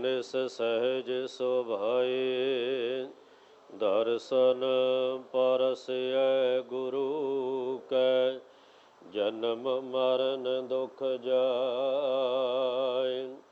निस सहज सुभाए। दर्शन परसै गुरु कै, जन्म मरण दुख जाय।